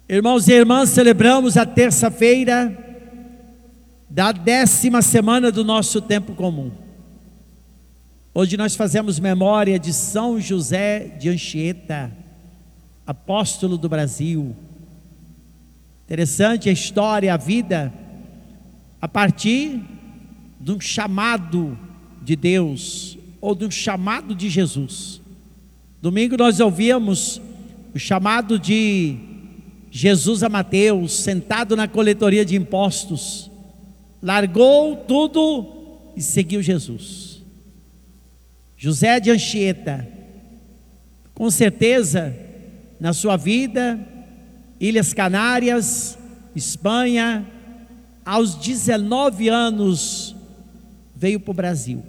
Irmãos e irmãs, celebramos a terça-feira da 10ª semana do nosso tempo comum. Hoje nós fazemos memória de São José de Anchieta, apóstolo do Brasil. Interessante a história, a vida, a partir de um chamado de Deus, ou de um chamado de Jesus. Domingo nós ouvimos o chamado de Jesus a Mateus, sentado na coletoria de impostos, largou tudo e seguiu Jesus. José de Anchieta, com certeza, na sua vida, Ilhas Canárias, Espanha, aos 19 anos, veio para o Brasil.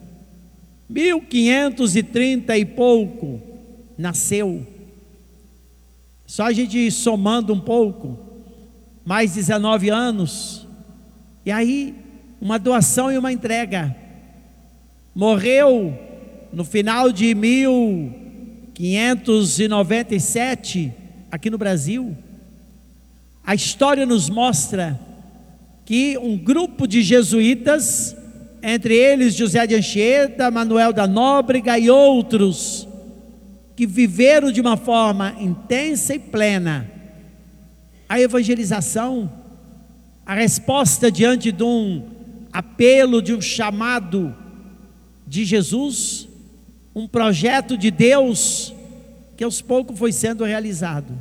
1530 e pouco, nasceu. Só a gente somando um pouco, mais 19 anos, e aí uma doação e uma entrega. Morreu no final de 1597, aqui no Brasil. A história nos mostra que um grupo de jesuítas, entre eles José de Anchieta, Manuel da Nóbrega e outros, que viveram de uma forma intensa e plena a evangelização, a resposta diante de um apelo, de um chamado de Jesus, um projeto de Deus que aos poucos foi sendo realizado.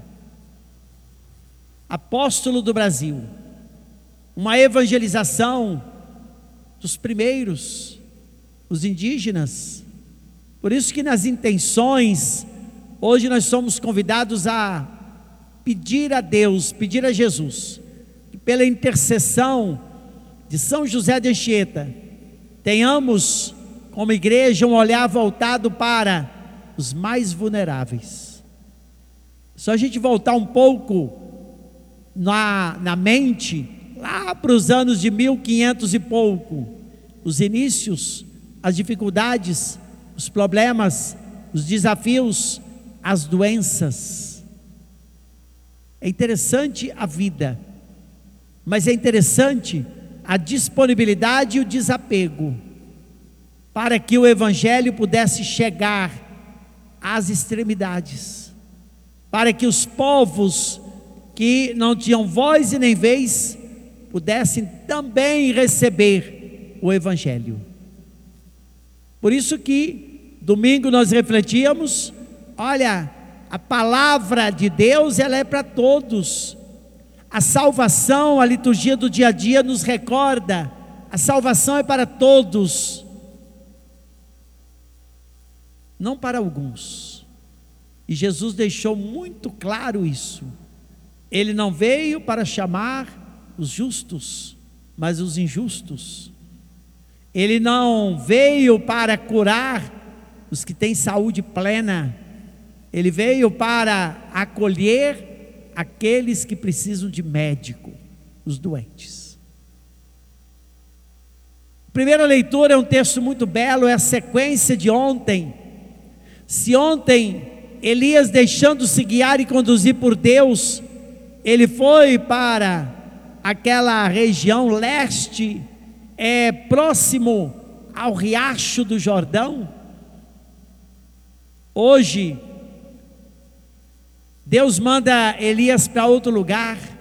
Apóstolo do Brasil, uma evangelização dos primeiros, os indígenas. Por isso que nas intenções, hoje nós somos convidados a pedir a Deus, pedir a Jesus, que pela intercessão de São José de Anchieta, tenhamos como igreja um olhar voltado para os mais vulneráveis. Só a gente voltar um pouco na mente, lá para os anos de 1500 e pouco, os inícios, as dificuldades, os problemas, os desafios, as doenças. É interessante a vida, mas é interessante a disponibilidade e o desapego, para que o Evangelho pudesse chegar às extremidades, para que os povos que não tinham voz e nem vez, pudessem também receber o Evangelho. Por isso que domingo nós refletíamos, olha, a palavra de Deus ela é para todos. A salvação, a liturgia do dia a dia nos recorda, a salvação é para todos, não para alguns. E Jesus deixou muito claro isso. Ele não veio para chamar os justos, mas os injustos. Ele não veio para curar os que têm saúde plena. Ele veio para acolher aqueles que precisam de médico, os doentes. A primeira leitura é um texto muito belo, é a sequência de ontem. Se ontem Elias, deixando-se guiar e conduzir por Deus, ele foi para aquela região leste, próximo ao riacho do Jordão. Hoje Deus manda Elias para outro lugar,